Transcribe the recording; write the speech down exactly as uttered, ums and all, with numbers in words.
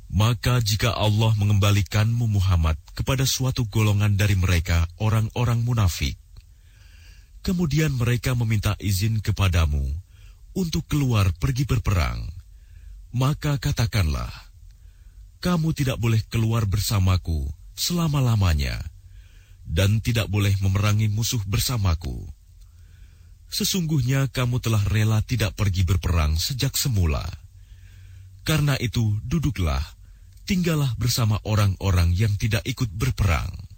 Maka jika Allah mengembalikanmu Muhammad kepada suatu golongan dari mereka, orang-orang munafik, kemudian mereka meminta izin kepadamu untuk keluar pergi berperang, maka katakanlah, kamu tidak boleh keluar bersamaku selama-lamanya, dan tidak boleh memerangi musuh bersamaku. Sesungguhnya kamu telah rela tidak pergi berperang sejak semula. Karena itu duduklah, tinggallah bersama orang-orang yang tidak ikut berperang.